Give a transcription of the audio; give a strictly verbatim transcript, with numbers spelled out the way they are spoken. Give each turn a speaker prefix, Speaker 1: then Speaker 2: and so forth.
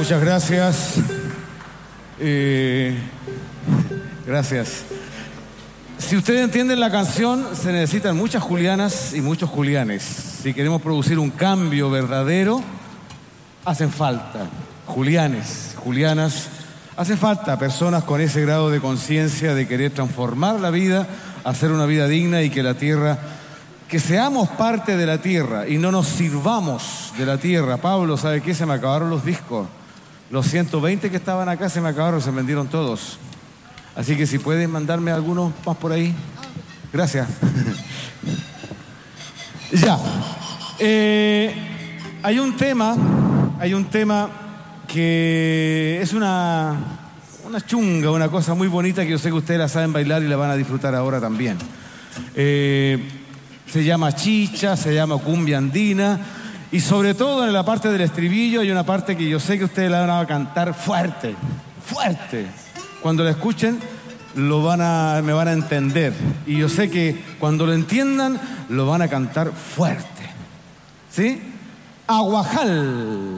Speaker 1: Muchas gracias. Eh, gracias. Si ustedes entienden la canción, se necesitan muchas Julianas y muchos Julianes. Si queremos producir un cambio verdadero, hacen falta Julianes, Julianas. Hace falta personas con ese grado de conciencia de querer transformar la vida, hacer una vida digna y que la tierra, que seamos parte de la tierra y no nos sirvamos de la tierra. Pablo, ¿sabe qué? Se me acabaron los discos. Los ciento veinte que estaban acá se me acabaron, se vendieron todos. Así que si pueden mandarme algunos más por ahí. Gracias. Ya. Eh, hay un tema, hay un tema que es una, una chunga, una cosa muy bonita que yo sé que ustedes la saben bailar y la van a disfrutar ahora también. Eh, se llama chicha, se llama cumbia andina y sobre todo en la parte del estribillo hay una parte que yo sé que ustedes la van a cantar fuerte, fuerte. Cuando la escuchen lo van a, me van a entender y yo sé que cuando lo entiendan lo van a cantar fuerte. ¿Sí? Aguajal.